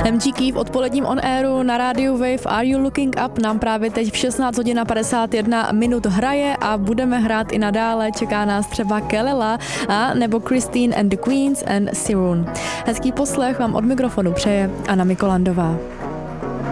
MGK v odpoledním on airu na rádiu Wave Are You Looking Up nám právě teď v 16 hodin a 51 minut hraje a budeme hrát i nadále. Čeká nás třeba Kelela a nebo Christine and the Queens and Sirun. Hezký poslech vám od mikrofonu přeje Anna Mikolandová.